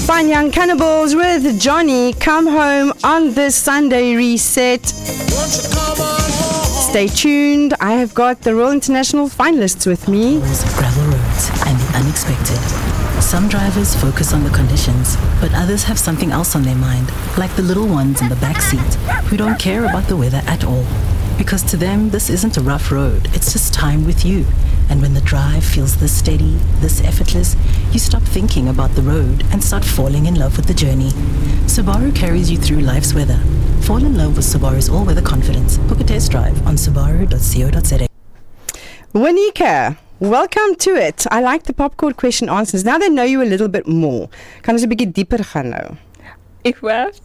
Fine Young Cannibals with Johnny. Come home on this Sunday reset. Stay tuned. I have got the Royal International finalists with me. Gravel roads and the unexpected. Some drivers focus on the conditions, but others have something else on their mind, like the little ones in the back seat who don't care about the weather at all. Because to them, this isn't a rough road, it's just time with you. And when the drive feels this steady, this effortless, you stop thinking about the road and start falling in love with the journey. Subaru carries you through life's weather. Fall in love with Subaru's all-weather confidence. Book a test drive on subaru.co.za. Wanika, welcome to it. I like the popcorn question answers. Now they know you a little bit more. Kan ons 'n bietjie dieper gaan nou? If we have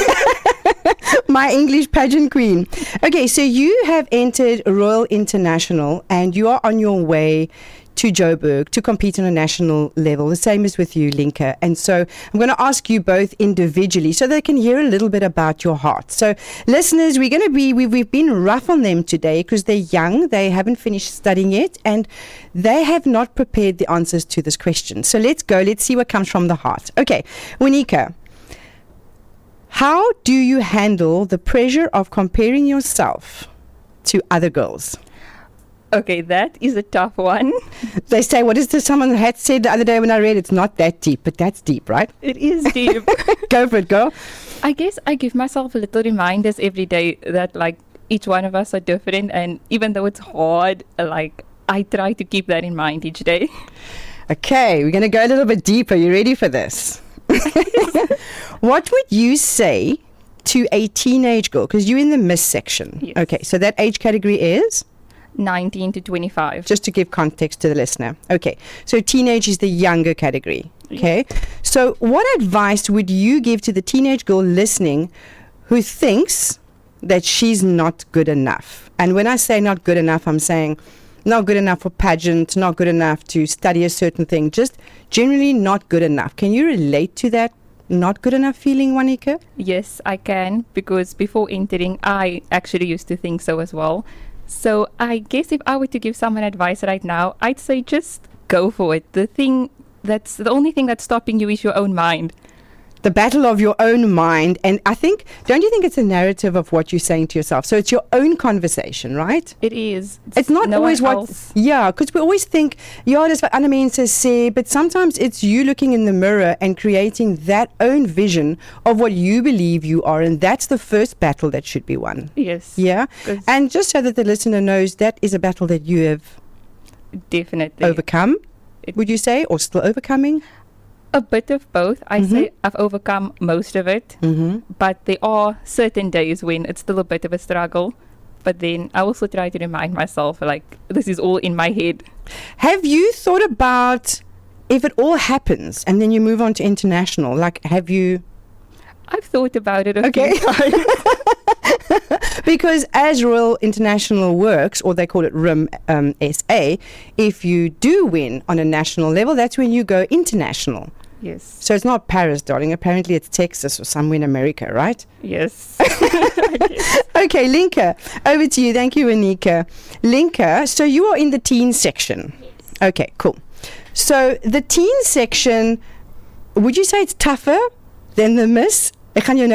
to. My English pageant queen. Okay, so you have entered Royal International and you are on your way to Joburg to compete on a national level. The same as with you, Linka. And so I'm going to ask you both individually so they can hear a little bit about your heart. So listeners, we've been rough on them today because they're young, they haven't finished studying yet, and they have not prepared the answers to this question. So let's see what comes from the heart. Okay, Wanika, how do you handle the pressure of comparing yourself to other girls? Okay, that is a tough one. They say, what is this someone had said the other day when I read? It's not that deep, but that's deep, right? It is deep. Go for it, girl. I guess I give myself a little reminders every day that like each one of us are different, and even though it's hard, like I try to keep that in mind each day. Okay, we're going to go a little bit deeper. You ready for this? What would you say to a teenage girl? Because you're in the Miss section. Yes. Okay, so that age category is? 19 to 25. Just to give context to the listener. Okay, so teenage is the younger category. Okay, so what advice would you give to the teenage girl listening who thinks that she's not good enough? And when I say not good enough, I'm saying not good enough for pageant, not good enough to study a certain thing, just generally not good enough. Can you relate to that not good enough feeling, Wanika? Yes, I can, because before entering, I actually used to think so as well. So I guess if I were to give someone advice right now, I'd say just go for it. The only thing that's stopping you is your own mind. The battle of your own mind. And I think, don't you think it's a narrative of what you're saying to yourself? So it's your own conversation, right? It is. It's not no always one what, else. yeah, because we always think, ja, dis wat ander mense sê, but sometimes it's you looking in the mirror and creating that own vision of what you believe you are, and that's the first battle that should be won. Yes. Yeah? And just so that the listener knows, that is a battle that you have definitely overcome, would you say, or still overcoming? A bit of both. I say I've overcome most of it, but there are certain days when it's still a bit of a struggle. But then I also try to remind myself, like, this is all in my head. Have you thought about if it all happens and then you move on to international? Like, have you? I've thought about it a few times. Because as Royal International works, or they call it RIM SA, if you do win on a national level, that's when you go international. Yes. So it's not Paris, darling. Apparently it's Texas or somewhere in America, right? Yes. Okay, Linka, over to you. Thank you, Anika. Linka, so you are in the teen section. Yes. Okay, cool. So the teen section, would you say it's tougher than the Miss?